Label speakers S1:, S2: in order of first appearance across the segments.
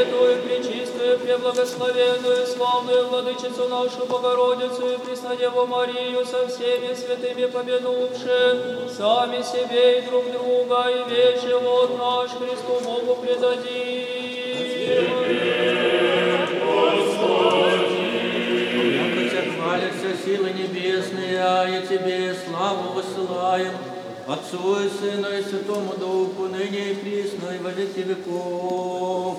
S1: Пресвятую, Пречистую, Преблагословенную, Славную Владычицу нашу Богородицу и Преснодеву Марию со всеми святыми помянувши, сами себе и друг друга, и весь живот наш Христу Богу предадим.
S2: Хвалятся силы небесные, а и Тебе славу высылаем, Отцу и Сыну и Святому Духу, ныне и присно, и во веки веков.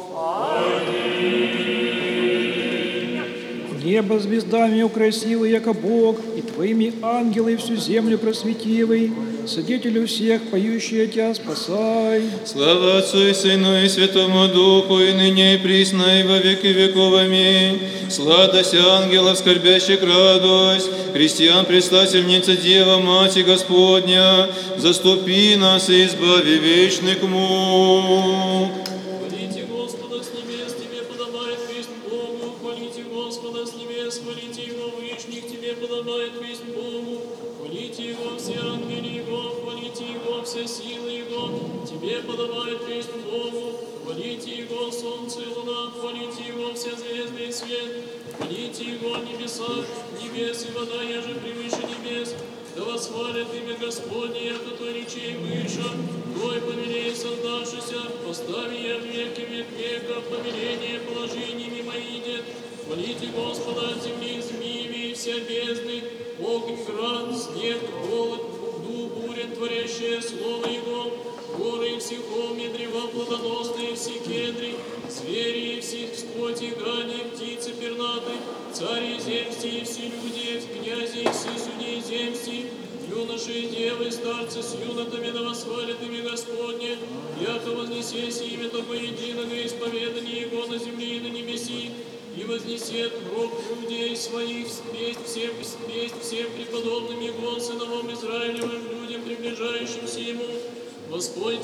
S3: Небо звездами украсивый, яко Бог, и Твоими ангелы всю землю просветивый, Свидетелю всех, поющие Тебя спасай.
S4: Слава Отцу и Сыну и Святому Духу, и ныне и присно, и во веки веков. Аминь. Сладость ангелов, скорбящих радость, христиан предстательница Дева, Мать Господня, заступи нас и избави вечных мук.
S5: Хвалите Господа с небес, Тебе подобает весть Богу. Хвалите Господа с небес, хвалите Его вышних, Тебе подобает весть Богу. Хвалите Его все ангели Его, хвалите Его все силы Его, Тебе подобает весть Богу. Хвалите Его солнце и луна, хвалите Его все звезды и свет. Хвалите Его небеса, небес и вода, еже превыше небес. Да восхвалят имя Господне, яко то речей выше. Твой помилей создавшийся, постави я в веки век века, помиление положи не мимо идет. Хвалите Господа от земли, змеи и вся бездны, огонь, град, снег, голод, дух, буря, творящее слово Его, горы и все холмы, древа плодоносные, все кедры, звери и все скоти, гани, птицы пернаты, цари земсти и все люди, князи и все судьи земсти, юноши и девы, старцы с юнотами, да восхвалят имя Господне, яко вознесесь имя Того единого, исповедание Его на земле и на небеси, и вознесет гроб людей своих, весть всем преподобным Его, сыновом Израилевым, людям, приближающимся Ему. Господь